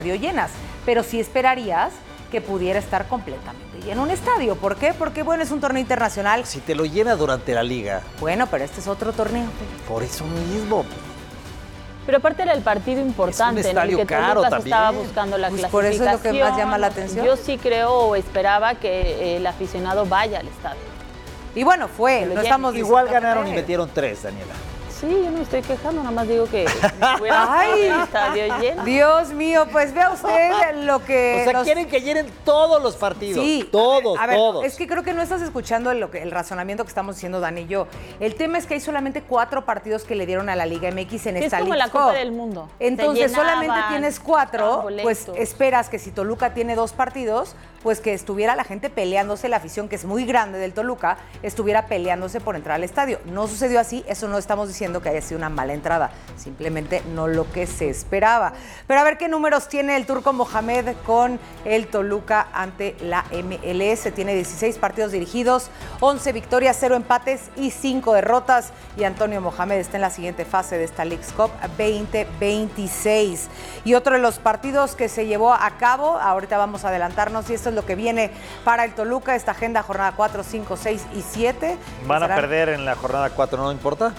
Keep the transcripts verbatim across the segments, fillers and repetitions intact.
llenas, pero sí esperarías que pudiera estar completamente lleno un estadio. ¿Por qué? Porque, bueno, es un torneo internacional. Si te lo llena durante la liga. Bueno, pero este es otro torneo. Por eso mismo. Pero aparte era el partido importante, es un estadio en el que caro Toluca también. estaba buscando la Pues clasificación. por eso es lo que más llama la atención. Yo sí creo o esperaba que el aficionado vaya al estadio. Y bueno, fue, no estamos Igual diciendo ganaron que- y metieron tres, Daniela. Sí, yo no me estoy quejando, nada más digo que hubiera Ay, el estadio lleno. Dios mío, pues vea usted lo que... O sea, los- quieren que llenen todos los partidos. Sí, Todos, a ver, a ver, todos. es que creo que no estás escuchando lo que, el razonamiento que estamos diciendo Dani y yo. El tema es que hay solamente cuatro partidos que le dieron a la Liga M X en Sí, esta es como League la Copa Cup. del Mundo. Se Entonces, llenaban, solamente tienes cuatro, estaban pues boletos. esperas que si Toluca tiene dos partidos, pues que estuviera la gente peleándose, la afición que es muy grande del Toluca, estuviera peleándose por entrar al estadio. No sucedió así, eso no estamos diciendo que haya sido una mala entrada, simplemente no lo que se esperaba. Pero a ver qué números tiene el Turco Mohamed con el Toluca ante la M L S. Tiene dieciséis partidos dirigidos, once victorias, cero empates y cinco derrotas. Y Antonio Mohamed está en la siguiente fase de esta Leagues Cup veinte veintiséis. Y otro de los partidos que se llevó a cabo, ahorita vamos a adelantarnos, y esto es lo que viene para el Toluca, esta agenda jornada cuatro, cinco, seis y siete. Van a Serán, perder en la jornada cuatro, ¿no importa?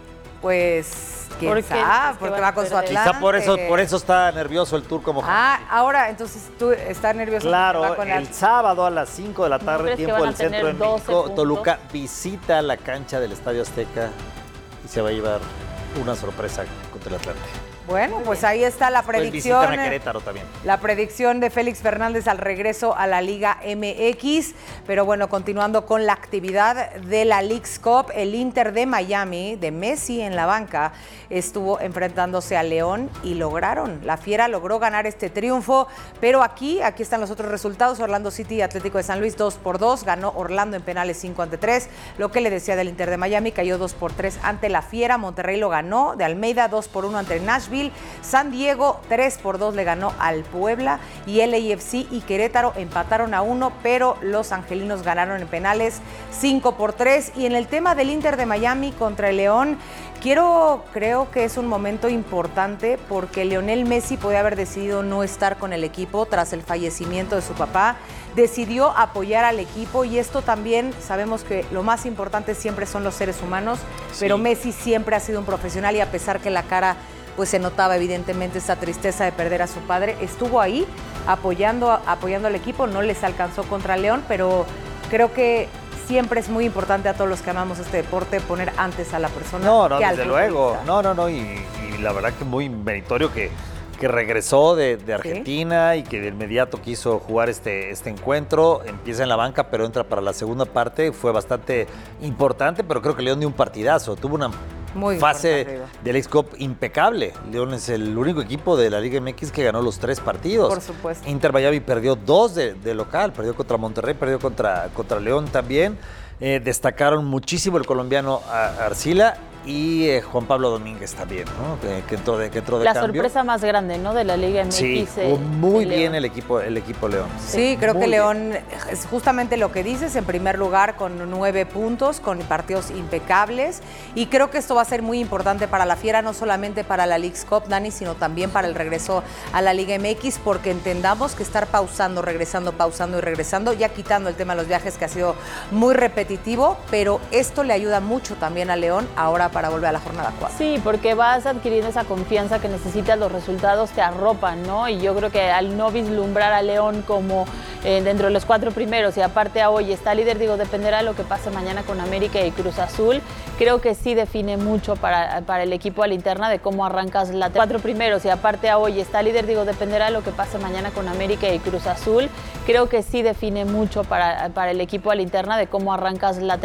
Pues, quién ¿Por qué sabe, dices que porque van va a con su perder? Atlante. Quizá por eso, por eso está nervioso el Turco Mohamed. Ah, ahora, entonces tú estás nervioso. porque Claro, va con el la- sábado a las cinco de la ¿No tarde, crees que tiempo van a del centro de tener doce México, puntos? Toluca visita la cancha del Estadio Azteca y se va a llevar una sorpresa contra el Atlante. Bueno, pues ahí está la Pues predicción. visitan a Querétaro también. La predicción de Félix Fernández al regreso a la Liga M X. Pero bueno, continuando con la actividad de la Leagues Cup, el Inter de Miami, de Messi en la banca, estuvo enfrentándose a León y lograron. La Fiera logró ganar este triunfo, pero aquí, aquí están los otros resultados. Orlando City y Atlético de San Luis dos por dos. Ganó Orlando en penales cinco ante tres. Lo que le decía del Inter de Miami, cayó dos por tres ante la Fiera. Monterrey lo ganó de Almeida dos por uno ante Nashville. San Diego tres por dos le ganó al Puebla y L A F C y Querétaro empataron a uno, pero los angelinos ganaron en penales cinco por tres. Y en el tema del Inter de Miami contra el León, quiero, creo que es un momento importante porque Lionel Messi podía haber decidido no estar con el equipo tras el fallecimiento de su papá. Decidió apoyar al equipo y esto también sabemos que lo más importante siempre son los seres humanos, Sí. pero Messi siempre ha sido un profesional y a pesar que la cara pues se notaba evidentemente esa tristeza de perder a su padre, estuvo ahí apoyando, apoyando al equipo, no les alcanzó contra León, pero creo que siempre es muy importante a todos los que amamos este deporte poner antes a la persona No, no, que al desde luego. futbolista. No, no, no. Y, y la verdad que muy meritorio que, que regresó de, de Argentina y que de inmediato quiso jugar este, este encuentro. Empieza en la banca, pero entra para la segunda parte. Fue bastante importante, pero creo que León dio un partidazo. Tuvo una Muy fase importante, Iba. de Leagues Cup impecable. León es el único equipo de la Liga M X que ganó los tres partidos. Por supuesto. Inter Miami perdió dos de, de local, perdió contra Monterrey, perdió contra, contra León también. Eh, destacaron muchísimo el colombiano a- Arcila y eh, Juan Pablo Domínguez también, ¿no? Que, que entró de, que entró de La cambio. sorpresa más grande, ¿no? De la Liga M X. Sí, eh, jugó muy el bien León. el equipo, el equipo León. Sí, creo Muy que bien. León es justamente lo que dices, en primer lugar con nueve puntos, con partidos impecables, y creo que esto va a ser muy importante para la Fiera, no solamente para la Leagues Cup, Dani, sino también para el regreso a la Liga M X, porque entendamos que estar pausando, regresando, pausando y regresando, ya quitando el tema de los viajes que ha sido muy repetitivo, pero esto le ayuda mucho también a León ahora para volver a la jornada cuatro. Sí, porque vas adquiriendo esa confianza que necesitas, los resultados te arropan, ¿no? Y yo creo que al no vislumbrar a León como eh, dentro de los cuatro primeros y aparte a hoy está líder, digo, dependerá de lo que pase mañana con América y Cruz Azul, creo que sí define mucho para, para el equipo a la interna de cómo arrancas la cuatro primeros y aparte a hoy está líder, digo, dependerá de lo que pase mañana con América y Cruz Azul, creo que sí define mucho para, para el equipo a la interna de cómo arrancas la